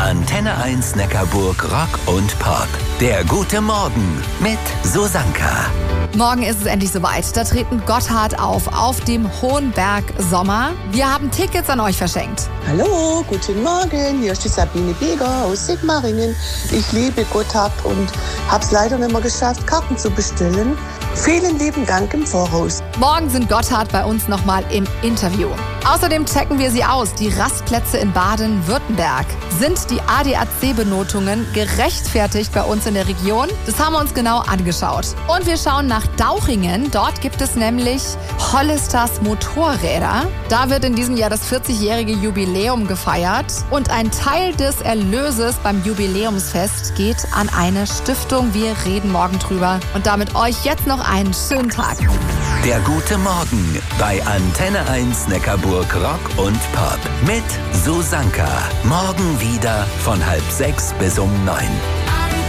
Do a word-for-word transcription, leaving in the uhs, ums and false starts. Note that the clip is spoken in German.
Antenne eins Neckarburg Rock und Pop. Der gute Morgen mit Susanka. Morgen ist es endlich soweit. Da treten Gotthard auf, auf dem Hohen Berg Sommer. Wir haben Tickets an euch verschenkt. Hallo, guten Morgen. Hier ist die Sabine Beger aus Sigmaringen. Ich liebe Gotthard und habe es leider nicht mehr geschafft, Karten zu bestellen. Vielen lieben Dank im Voraus. Morgen sind Gotthard bei uns nochmal im Interview. Außerdem checken wir sie aus. Die Rastplätze in Baden-Württemberg. Sind die A D A C-Benotungen gerechtfertigt bei uns in der Region? Das haben wir uns genau angeschaut. Und wir schauen nach Dauchingen. Dort gibt es nämlich Hollisters Motorräder. Da wird in diesem Jahr das vierzigjährige Jubiläum gefeiert. Und ein Teil des Erlöses beim Jubiläumsfest geht an eine Stiftung. Wir reden morgen drüber. Und damit euch jetzt noch einen schönen Tag. Der gute Morgen bei Antenne eins Neckarburg Rock und Pop mit Susanka. Morgen wieder von halb sechs bis um neun.